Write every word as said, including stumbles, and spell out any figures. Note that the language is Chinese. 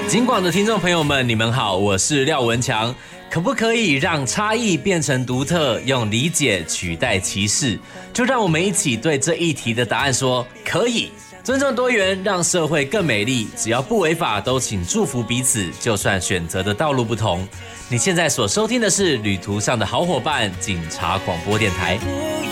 金广的听众朋友们，你们好，我是廖文强。可不可以让差异变成独特，用理解取代歧视？就让我们一起对这一题的答案说可以。尊重多元，让社会更美丽。只要不违法，都请祝福彼此。就算选择的道路不同，你现在所收听的是旅途上的好伙伴——警察广播电台。